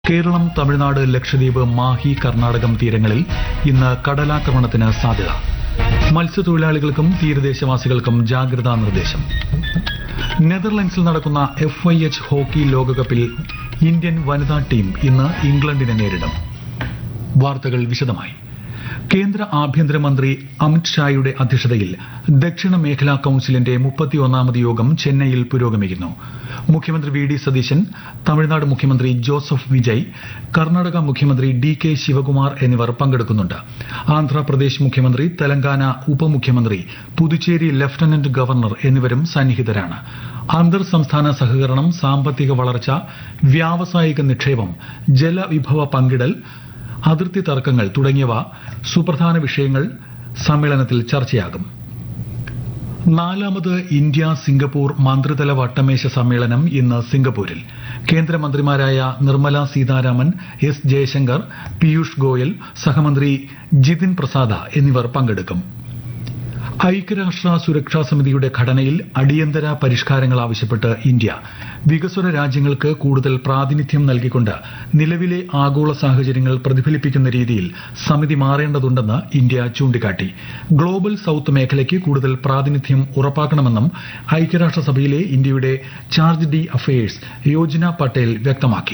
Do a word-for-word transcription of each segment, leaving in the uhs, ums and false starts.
കേരളം, തമിഴ്നാട്, ലക്ഷദ്വീപ്, മാഹി, കർണാടകം തീരങ്ങളിൽ ഇന്ന് കടലാക്രമണത്തിന് സാധ്യത. മത്സ്യത്തൊഴിലാളികൾക്കും തീരദേശവാസികൾക്കും ജാഗ്രതാ നിർദ്ദേശം. നെതർലൻഡ്സിൽ നടക്കുന്ന എഫ് ഐ എച്ച് ഹോക്കി ലോകകപ്പിൽ ഇന്ത്യൻ വനിതാ ടീം ഇന്ന് ഇംഗ്ലണ്ടിനെ നേരിടും. വാർത്തകൾ വിശദമായി. കേന്ദ്ര ആഭ്യന്തരമന്ത്രി അമിത്ഷായുടെ അധ്യക്ഷതയിൽ ദക്ഷിണ മേഖലാ കൌൺസിലിന്റെ മുപ്പത്തിയൊന്നാമത് യോഗം ചെന്നൈയിൽ പുരോഗമിക്കുന്നു. മുഖ്യമന്ത്രി വി ഡി സതീശൻ, തമിഴ്നാട് മുഖ്യമന്ത്രി ജോസഫ് വിജയ്, കർണാടക മുഖ്യമന്ത്രി ഡി കെ ശിവകുമാർ എന്നിവർ പങ്കെടുക്കുന്നുണ്ട്. ആന്ധ്രാപ്രദേശ് മുഖ്യമന്ത്രി, തെലങ്കാന ഉപമുഖ്യമന്ത്രി, പുതുച്ചേരി ലഫ്റ്റനന്റ് ഗവർണർ എന്നിവരും സന്നിഹിതരാണ്. അന്തർ സംസ്ഥാന സഹകരണം, സാമ്പത്തിക വളർച്ച, വ്യാവസായിക നിക്ഷേപം, ജലവിഭവ പങ്കിടൽ, അതിർത്തി തർക്കങ്ങൾ തുടങ്ങിയവ സുപ്രധാന വിഷയങ്ങൾ സമ്മേളനത്തിൽ ചർച്ചയാകും. നാലാമത് ഇന്ത്യ സിംഗപ്പൂർ മന്ത്രിതല വട്ടമേശ സമ്മേളനം ഇന്ന് സിംഗപ്പൂരിൽ. കേന്ദ്രമന്ത്രിമാരായ നിർമ്മല സീതാരാമൻ, എസ് ജയശങ്കർ, പീയൂഷ് ഗോയൽ, സഹമന്ത്രി ജിതിൻ പ്രസാദ എന്നിവർ പങ്കെടുക്കും. ഐക്യരാഷ്ട്ര സുരക്ഷാ സമിതിയുടെ ഘടനയിൽ അടിയന്തര പരിഷ്കാരങ്ങൾ ആവശ്യപ്പെട്ട് ഇന്ത്യ വികസ്വര രാജ്യങ്ങൾക്ക് കൂടുതൽ പ്രാതിനിധ്യം നൽകിക്കൊണ്ട് നിലവിലെ ആഗോള സാഹചര്യങ്ങൾ പ്രതിഫലിപ്പിക്കുന്ന രീതിയിൽ സമിതി മാറേണ്ടതുണ്ടെന്ന് ഇന്ത്യ ചൂണ്ടിക്കാട്ടി. ഗ്ലോബൽ സൌത്ത് മേഖലയ്ക്ക് കൂടുതൽ പ്രാതിനിധ്യം ഉറപ്പാക്കണമെന്നും ഐക്യരാഷ്ട്രസഭയിലെ ഇന്ത്യയുടെ charge D affairs Yojana Patel വ്യക്തമാക്കി.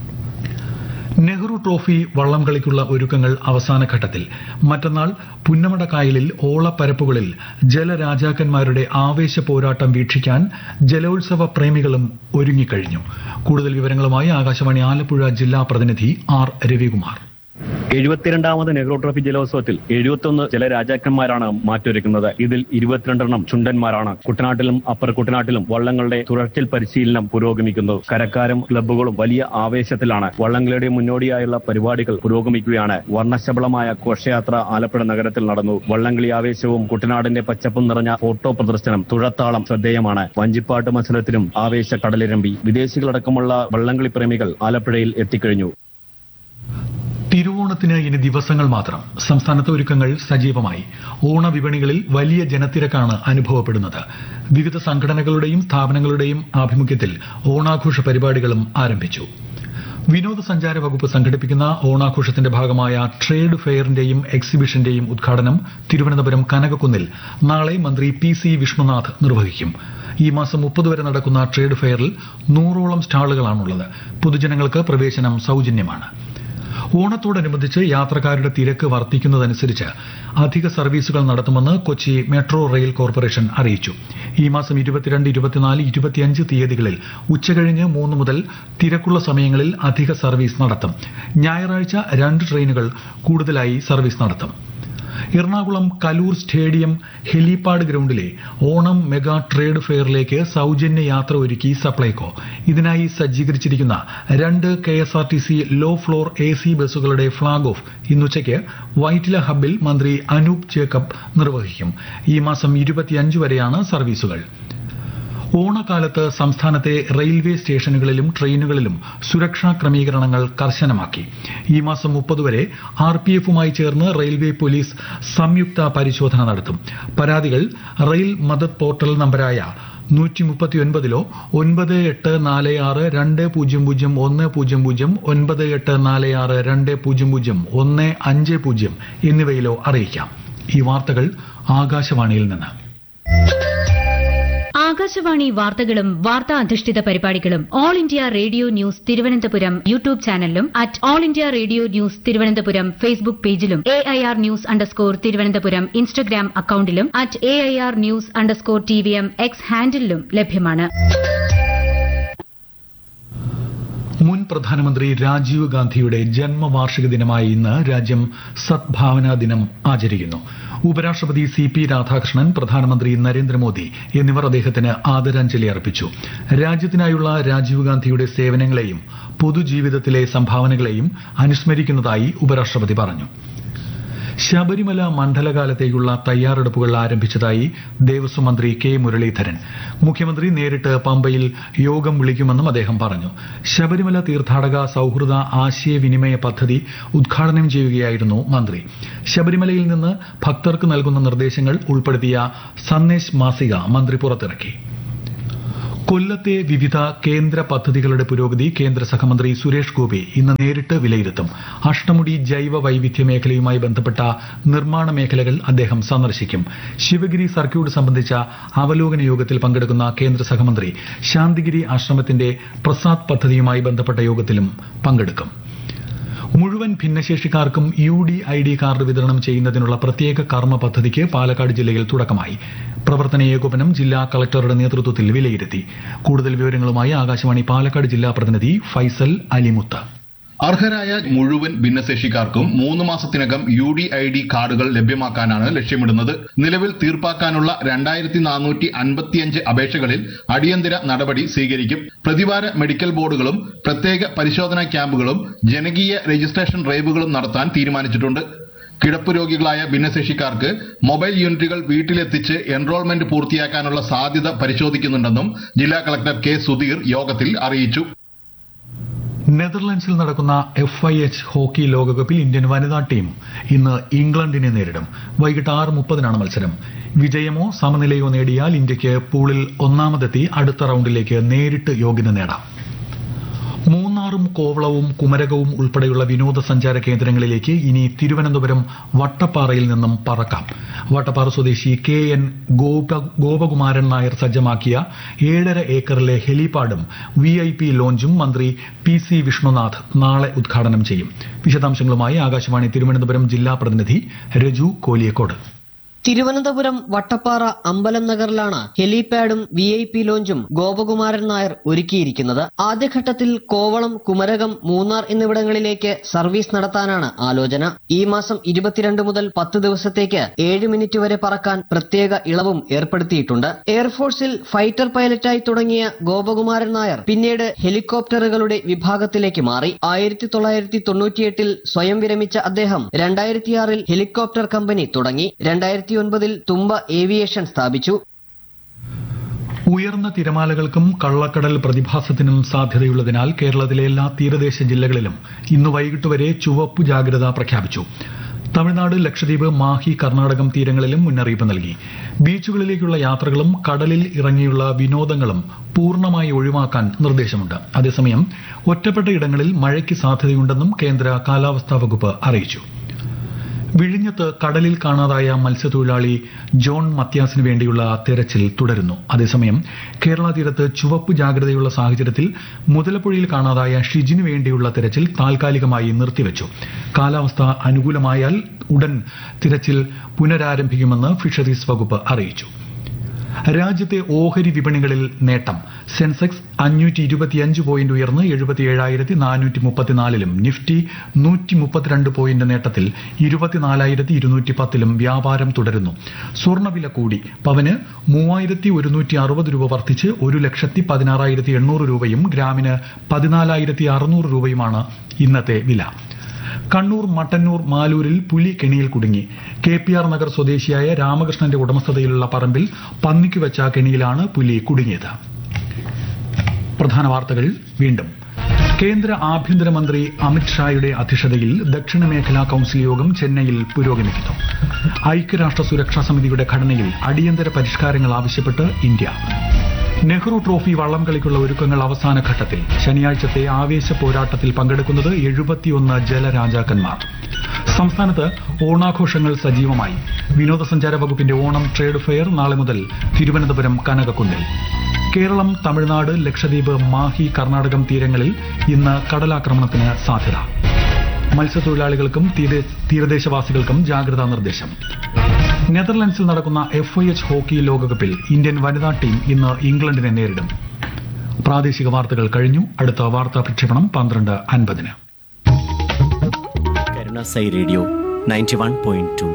നെഹ്റു ട്രോഫി വള്ളംകളിക്കുള്ള ഒരുക്കങ്ങൾ അവസാന ഘട്ടത്തിൽ. മറ്റന്നാൾ പുന്നമടക്കായലിൽ ഓളപ്പരപ്പുകളിൽ ജലരാജാക്കന്മാരുടെ ആവേശ പോരാട്ടം വീക്ഷിക്കാൻ ജലോത്സവ പ്രേമികളും ഒരുങ്ങിക്കഴിഞ്ഞു. കൂടുതൽ വിവരങ്ങളുമായി ആകാശവാണി ആലപ്പുഴ ജില്ലാ പ്രതിനിധി ആർ രവികുമാർ. എഴുപത്തിരണ്ടാമത് നെഹ്റു ട്രോഫി ജലോത്സവത്തിൽ എഴുപത്തിയൊന്ന് ജലരാജാക്കന്മാരാണ് മാറ്റൊരുക്കുന്നത്. ഇതിൽ ഇരുപത്തിരണ്ടെണ്ണം ചുണ്ടന്മാരാണ്. കുട്ടനാട്ടിലും അപ്പർ കുട്ടനാട്ടിലും വള്ളങ്ങളുടെ തുഴച്ചിൽ പരിശീലനം പുരോഗമിക്കുന്നു. കരക്കാരും ക്ലബ്ബുകളും വലിയ ആവേശത്തിലാണ്. വള്ളംകളിയുടെ മുന്നോടിയായുള്ള പരിപാടികൾ പുരോഗമിക്കുകയാണ്. വർണ്ണശബളമായ ഘോഷയാത്ര ആലപ്പുഴ നഗരത്തിൽ നടന്നു. വള്ളംകളി ആവേശവും കുട്ടനാടിന്റെ പച്ചപ്പും നിറഞ്ഞ ഫോട്ടോ പ്രദർശനം, തുഴത്താളം ശ്രദ്ധേയമാണ്. വഞ്ചിപ്പാട്ട് മത്സരത്തിലും ആവേശ കടലിരമ്പി. വിദേശികളടക്കമുള്ള വള്ളംകളി പ്രേമികൾ ആലപ്പുഴയിൽ എത്തിക്കഴിഞ്ഞു. തിരുവോണത്തിന് ഇനി ദിവസങ്ങൾ മാത്രം. സംസ്ഥാനത്ത് ഒരുക്കങ്ങൾ സജീവമായി. ഓണവിപണികളിൽ വലിയ ജനത്തിരക്കാണ് അനുഭവപ്പെടുന്നത്. വിവിധ സംഘടനകളുടെയും സ്ഥാപനങ്ങളുടെയും ആഭിമുഖ്യത്തിൽ ഓണാഘോഷ പരിപാടികളും ആരംഭിച്ചു. വിനോദസഞ്ചാര വകുപ്പ് സംഘടിപ്പിക്കുന്ന ഓണാഘോഷത്തിന്റെ ഭാഗമായ ട്രേഡ് ഫെയറിന്റെയും എക്സിബിഷന്റെയും ഉദ്ഘാടനം തിരുവനന്തപുരം കനകക്കുന്നിൽ നാളെ മന്ത്രി പി സി വിഷ്ണുനാഥ് നിർവഹിക്കും. ഈ മാസം മുപ്പത് വരെ നടക്കുന്ന ട്രേഡ് ഫെയറിൽ നൂറോളം സ്റ്റാളുകളാണുള്ളത്. പൊതുജനങ്ങൾക്ക് പ്രവേശനം സൌജന്യമാണ്. ഓണത്തോടനുബന്ധിച്ച് യാത്രക്കാരുടെ തിരക്ക് വർദ്ധിക്കുന്നതനുസരിച്ച് അധിക സർവീസുകൾ നടത്തുമെന്ന് കൊച്ചി മെട്രോ റെയിൽ കോർപ്പറേഷൻ അറിയിച്ചു. ഈ മാസം ഇരുപത്തിരണ്ട്, ഇരുപത്തിനാല്, ഇരുപത്തിയഞ്ച് തീയതികളിൽ ഉച്ചകഴിഞ്ഞ് മൂന്ന് മുതൽ തിരക്കുള്ള സമയങ്ങളിൽ അധിക സർവീസ് നടത്തും. ഞായറാഴ്ച രണ്ട് ട്രെയിനുകൾ കൂടുതലായി സർവീസ് നടത്തും. Ernakulam Kaloor stadium helipad ഗ്രൌണ്ടിലെ Onam mega trade ഫെയറിലേക്ക് സൌജന്യ യാത്ര ഒരുക്കി സപ്ലൈകോ. ഇതിനായി സജ്ജീകരിച്ചിരിക്കുന്ന രണ്ട് K S R T C low floor A C ബസ്സുകളുടെ ഫ്ളാഗ് ഓഫ് ഇന്നുച്ചയ്ക്ക് വൈറ്റില ഹബ്ബിൽ മന്ത്രി അനൂപ് ജേക്കബ് നിർവഹിക്കും. ഈ മാസം ഇരുപത്തിയഞ്ച് വരെയാണ് സർവീസുകൾ. ഓണക്കാലത്ത് സംസ്ഥാനത്തെ റെയിൽവേ സ്റ്റേഷനുകളിലും ട്രെയിനുകളിലും സുരക്ഷാ ക്രമീകരണങ്ങൾ കർശനമാക്കി. ഈ മാസം മുപ്പത് വരെ ആർ പി എഫുമായി ചേർന്ന് റെയിൽവേ പോലീസ് സംയുക്ത പരിശോധന നടത്തും. പരാതികൾ റെയിൽ മദത് പോർട്ടൽ നമ്പരായ നൂറ്റി മുപ്പത്തിയൊൻപതിലോ ഒൻപത് എട്ട് നാല് ആറ് രണ്ട് പൂജ്യം പൂജ്യം ഒന്ന് പൂജ്യം പൂജ്യം ഒൻപത് എട്ട് നാല് ആറ് രണ്ട് പൂജ്യം പൂജ്യം ഒന്ന് അഞ്ച് പൂജ്യം എന്നിവയിലോ അറിയിക്കാം. ഈ വാർത്തകൾ ആകാശവാണിയിൽ നിന്ന്. ആകാശവാണി വാർത്തകളും വാർത്താ അധിഷ്ഠിത പരിപാടികളും all India radio news Thiruvananthapuram YouTube ചാനലിലും at all India radio news Thiruvananthapuram Facebook പേജിലും A I R news underscore Thiruvananthapuram Instagram അക്കൌണ്ടിലും at A I R news underscore T V M X ഹാൻഡിലും ലഭ്യമാണ്. മുൻ പ്രധാനമന്ത്രി രാജീവ് ഗാന്ധിയുടെ ജന്മവാർഷിക ദിനമായ ഇന്ന് രാജ്യം സദ്ഭാവനാ ദിനം ആചരിക്കുന്നു. ഉപരാഷ്ട്രപതി സി പി രാധാകൃഷ്ണൻ, പ്രധാനമന്ത്രി നരേന്ദ്രമോദി എന്നിവർ അദ്ദേഹത്തിന് ആദരാഞ്ജലി അർപ്പിച്ചു. രാജ്യത്തിനായുള്ള രാജീവ് ഗാന്ധിയുടെ സേവനങ്ങളെയും പൊതുജീവിതത്തിലെ സംഭാവനകളെയും അനുസ്മരിക്കുന്നതായി ഉപരാഷ്ട്രപതി പറഞ്ഞു. ശബരിമല മണ്ഡലകാലത്തേക്കുള്ള തയ്യാറെടുപ്പുകൾ ആരംഭിച്ചതായി ദേവസ്വം മന്ത്രി കെ മുരളീധരൻ. മുഖ്യമന്ത്രി നേരിട്ട് പമ്പയിൽ യോഗം വിളിക്കുമെന്നും അദ്ദേഹം പറഞ്ഞു. ശബരിമല തീർത്ഥാടക സൌഹൃദ ആശയവിനിമയ പദ്ധതി ഉദ്ഘാടനം ചെയ്യുകയായിരുന്നു മന്ത്രി. ശബരിമലയിൽ നിന്ന് ഭക്തർക്ക് നൽകുന്ന നിർദ്ദേശങ്ങൾ ഉൾപ്പെടുത്തിയ സന്ദേശ് മാസിക മന്ത്രി പുറത്തിറക്കി. കൊല്ലത്തെ വിവിധ കേന്ദ്ര പദ്ധതികളുടെ പുരോഗതി കേന്ദ്ര സഹമന്ത്രി സുരേഷ് ഗോപി ഇന്ന് നേരിട്ട് വിലയിരുത്തും. അഷ്ടമുടി ജൈവ വൈവിധ്യ മേഖലയുമായി ബന്ധപ്പെട്ട നിർമ്മാണ മേഖലകൾ അദ്ദേഹം സന്ദർശിക്കും. ശിവഗിരി സർക്യൂട്ട് സംബന്ധിച്ച അവലോകന യോഗത്തിൽ പങ്കെടുക്കുന്ന കേന്ദ്ര സഹമന്ത്രി ശാന്തിഗിരി ആശ്രമത്തിന്റെ പ്രസാദ് പദ്ധതിയുമായി ബന്ധപ്പെട്ട യോഗത്തിലും പങ്കെടുക്കും. മുഴുവൻ ഭിന്നശേഷിക്കാർക്കും U D I D card വിതരണം ചെയ്യുന്നതിനുള്ള പ്രത്യേക കർമ്മ പദ്ധതിക്ക് പാലക്കാട് ജില്ലയിൽ തുടക്കമായി. പ്രവർത്തന ഏകോപനം ജില്ലാ കളക്ടറുടെ നേതൃത്വത്തിൽ വിലയിരുത്തി. കൂടുതൽ വിവരങ്ങളുമായി ആകാശവാണി പാലക്കാട് ജില്ലാ പ്രതിനിധി ഫൈസൽ അലിമുത്ത്. അർഹരായ മുഴുവൻ ഭിന്നശേഷിക്കാർക്കും മൂന്ന് മാസത്തിനകം യു ഡി ഐ ഡി കാർഡുകൾ ലഭ്യമാക്കാനാണ് ലക്ഷ്യമിടുന്നത്. നിലവിൽ തീർപ്പാക്കാനുള്ള രണ്ടായിരത്തി നാനൂറ്റി അൻപത്തിയഞ്ച് അപേക്ഷകളിൽ അടിയന്തര നടപടി സ്വീകരിക്കും. പ്രതിവാര മെഡിക്കൽ ബോർഡുകളും പ്രത്യേക പരിശോധനാ ക്യാമ്പുകളും ജനകീയ രജിസ്ട്രേഷൻ ഡ്രൈവുകളും നടത്താൻ തീരുമാനിച്ചിട്ടുണ്ട്. കിടപ്പ് രോഗികളായ ഭിന്നശേഷിക്കാർക്ക് മൊബൈൽ യൂണിറ്റുകൾ വീട്ടിലെത്തിച്ച് എൻറോൾമെന്റ് പൂർത്തിയാക്കാനുള്ള സാധ്യത പരിശോധിക്കുന്നുണ്ടെന്നും ജില്ലാ കളക്ടർ കെ സുധീർ യോഗത്തിൽ അറിയിച്ചു. നെതർലൻഡ്സിൽ നടക്കുന്ന എഫ് ഐ എച്ച് ഹോക്കി ലോകകപ്പിൽ ഇന്ത്യൻ വനിതാ ടീം ഇന്ന് ഇംഗ്ലണ്ടിനെ നേരിടും. വൈകിട്ട് ആറ് മുപ്പതിനാണ് മത്സരം. വിജയമോ സമനിലയോ നേടിയാൽ ഇന്ത്യയ്ക്ക് പൂളിൽ ഒന്നാമതെത്തി അടുത്ത റൌണ്ടിലേക്ക് നേരിട്ട് യോഗ്യത നേടാം. മൂന്നാറും കോവളവും കുമരകവും ഉൾപ്പെടെയുള്ള വിനോദസഞ്ചാര കേന്ദ്രങ്ങളിലേക്ക് ഇനി തിരുവനന്തപുരം വട്ടപ്പാറയിൽ നിന്നും പറക്കാം. വട്ടപ്പാറ സ്വദേശി കെ എൻ ഗോപകുമാരൻ നായർ സജ്ജമാക്കിയ ഏഴര ഏക്കറിലെ ഹെലിപാഡും വി ഐ പി ലോഞ്ചും മന്ത്രി പി സി വിഷ്ണുനാഥ് നാളെ ഉദ്ഘാടനം ചെയ്യും. വിശദാംശങ്ങളുമായി ആകാശവാണി തിരുവനന്തപുരം ജില്ലാ പ്രതിനിധി രജു കോലിയക്കോട്. തിരുവനന്തപുരം വട്ടപ്പാറ അമ്പലം നഗറിലാണ് ഹെലിപാഡും V I P ലോഞ്ചും Gopakumaran Nair ഒരുക്കിയിരിക്കുന്നത്. ആദ്യഘട്ടത്തിൽ കോവളം, കുമരകം, മൂന്നാർ എന്നിവിടങ്ങളിലേക്ക് സർവീസ് നടത്താനാണ് ആലോചന. ഈ മാസം ഇരുപത്തിരണ്ട് മുതൽ പത്ത് ദിവസത്തേക്ക് ഏഴ് മിനിറ്റ് വരെ പറക്കാൻ പ്രത്യേക ഇളവും ഏർപ്പെടുത്തിയിട്ടുണ്ട്. എയർഫോഴ്സിൽ ഫൈറ്റർ പൈലറ്റായി തുടങ്ങിയ ഗോപകുമാരൻ നായർ പിന്നീട് ഹെലികോപ്റ്ററുകളുടെ വിഭാഗത്തിലേക്ക് മാറി. ആയിരത്തി തൊള്ളായിരത്തി തൊണ്ണൂറ്റിയെട്ടിൽ സ്വയം വിരമിച്ച അദ്ദേഹം രണ്ടായിരത്തിയാറിൽ ഹെലികോപ്റ്റർ കമ്പനി തുടങ്ങി. രണ്ടായിരത്തി ഒൻപതിൽ തുമ്പ ഏവിയേഷൻ സ്ഥാപിച്ചു. ഉയർന്ന തിരമാലകൾക്കും കള്ളക്കടൽ പ്രതിഭാസത്തിനും സാധ്യതയുള്ളതിനാൽ കേരളത്തിലെ എല്ലാ തീരദേശ ജില്ലകളിലും ഇന്ന് വൈകിട്ട് വരെ ചുവപ്പ് ജാഗ്രത പ്രഖ്യാപിച്ചു. തമിഴ്നാട്, ലക്ഷദ്വീപ്, മാഹി, കർണാടകം തീരങ്ങളിലും മുന്നറിയിപ്പ് നൽകി. ബീച്ചുകളിലേക്കുള്ള യാത്രകളും കടലിൽ ഇറങ്ങിയുള്ള വിനോദങ്ങളും പൂർണ്ണമായി ഒഴിവാക്കാൻ നിർദ്ദേശമുണ്ട്. അതേസമയം ഒറ്റപ്പെട്ട ഇടങ്ങളിൽ മഴയ്ക്ക് സാധ്യതയുണ്ടെന്നും കേന്ദ്ര കാലാവസ്ഥാ വകുപ്പ് അറിയിച്ചു. വിഴിഞ്ഞത്ത് കടലിൽ കാണാതായ മത്സ്യത്തൊഴിലാളി ജോൺ മത്യാസിന് വേണ്ടിയുള്ള തെരച്ചിൽ തുടരുന്നു. അതേസമയം കേരള തീരത്ത് ചുവപ്പ് ജാഗ്രതയുള്ള സാഹചര്യത്തിൽ മുതലപ്പുഴയിൽ കാണാതായ ഷിജിന് വേണ്ടിയുള്ള തെരച്ചിൽ താൽക്കാലികമായി നിർത്തിവച്ചു. കാലാവസ്ഥ അനുകൂലമായാൽ ഉടൻ തിരച്ചിൽ പുനരാരംഭിക്കുമെന്ന് ഫിഷറീസ് വകുപ്പ് അറിയിച്ചു. രാജ്യത്തെ ഓഹരി വിപണികളിൽ നേട്ടം. സെൻസെക്സ് അഞ്ഞൂറ്റി ഇരുപത്തിയഞ്ച് പോയിന്റ് ഉയർന്ന് എഴുപത്തിയേഴായിരത്തി നാനൂറ്റി മുപ്പത്തിനാലിലും നിഫ്റ്റി നൂറ്റി മുപ്പത്തിരണ്ട് പോയിന്റ് നേട്ടത്തിൽ ഇരുപത്തിനാലായിരത്തി ഇരുന്നൂറ്റി പത്തിലും വ്യാപാരം തുടരുന്നു. സ്വർണ്ണവില കൂടി. പവന് മൂവായിരത്തി ഒരുന്നൂറ്റി അറുപത് രൂപ വർദ്ധിച്ച് ഒരു ലക്ഷത്തി പതിനാറായിരത്തി എണ്ണൂറ് രൂപയും ഗ്രാമിന് പതിനാലായിരത്തി അറുന്നൂറ് രൂപയുമാണ് ഇന്നത്തെ വില. കണ്ണൂർ മട്ടന്നൂർ മാലൂരിൽ പുലി കെണിയിൽ കുടുങ്ങി. കെ പി ആർ നഗർ സ്വദേശിയായ രാമകൃഷ്ണന്റെ ഉടമസ്ഥതയിലുള്ള പറമ്പിൽ പന്നിക്ക് വെച്ച കെണിയിലാണ് പുലി കുടുങ്ങിയത്. പ്രധാന വാർത്തകൾ വീണ്ടും. കേന്ദ്ര ആഭ്യന്തരമന്ത്രി അമിത്ഷായുടെ അധ്യക്ഷതയിൽ ദക്ഷിണ മേഖലാ കൌൺസിൽ യോഗം ചെന്നൈയിൽ പുരോഗമിക്കുന്നു. ഐക്യരാഷ്ട്ര സുരക്ഷാ സമിതിയുടെ ഘടനയിൽ അടിയന്തര പരിഷ്കാരങ്ങൾ ആവശ്യപ്പെട്ട് ഇന്ത്യ. നെഹ്റു ട്രോഫി വള്ളംകളിക്കുള്ള ഒരുക്കങ്ങൾ അവസാന ഘട്ടത്തിൽ. ശനിയാഴ്ചത്തെ ആവേശ പോരാട്ടത്തിൽ പങ്കെടുക്കുന്നത് എഴുപത്തിയൊന്ന് ജലരാജാക്കന്മാർ. സംസ്ഥാനത്ത് ഓണാഘോഷങ്ങൾ സജീവമായി. വിനോദസഞ്ചാര വകുപ്പിന്റെ ഓണം ട്രേഡ് ഫെയർ നാളെ മുതൽ തിരുവനന്തപുരം കനകക്കുന്നിൽ. കേരളം, തമിഴ്നാട്, ലക്ഷദ്വീപ്, മാഹി, കർണാടകം തീരങ്ങളിൽ ഇന്ന് കടലാക്രമണത്തിന് സാധ്യത. മത്സ്യത്തൊഴിലാളികൾക്കും തീരദേശവാസികൾക്കും ജാഗ്രതാ നിർദ്ദേശം. നെതർലൻഡ്സിൽ നടക്കുന്ന എഫ് ഐ എച്ച് ഹോക്കി ലോകകപ്പിൽ ഇന്ത്യൻ വനിതാ ടീം ഇന്ന് ഇംഗ്ലണ്ടിനെ നേരിടും. പ്രാദേശിക വാർത്തകൾ കഴിഞ്ഞു. അടുത്ത വാർത്താ പ്രക്ഷേപണം പന്ത്രണ്ട് അൻപതിന്. കരുണാസൈ radio ninety one point two